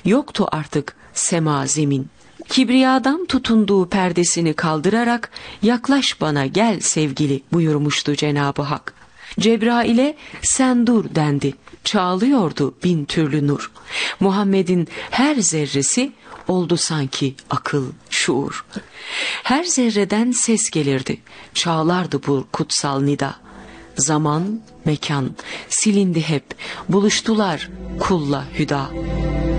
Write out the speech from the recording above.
Yoktu artık sema zemin. Kibriyadan tutunduğu perdesini kaldırarak yaklaş bana gel sevgili buyurmuştu Cenab-ı Hak. Cebrail'e sen dur dendi. Çağlıyordu bin türlü nur. Muhammed'in her zerresi oldu sanki akıl, şuur. Her zerreden ses gelirdi. Çağlardı bu kutsal nida. Zaman, mekan silindi hep. Buluştular kulla hüda.